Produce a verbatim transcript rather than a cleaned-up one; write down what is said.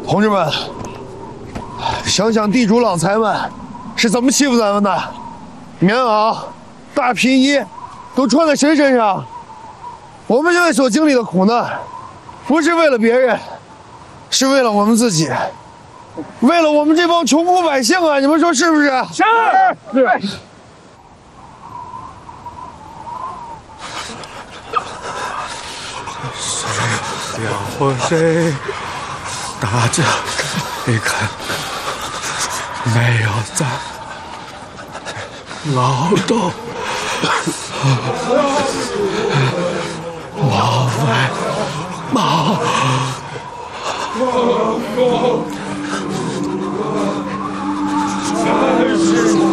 同志们，想想地主老财们是怎么欺负咱们的，棉袄、大皮衣都穿在谁身上？我们现在所经历的苦难，不是为了别人，是为了我们自己，为了我们这帮穷苦百姓啊！你们说是不是？ 是是。 谁要和谁？大家你看，没有在劳动。往外冒， 真是。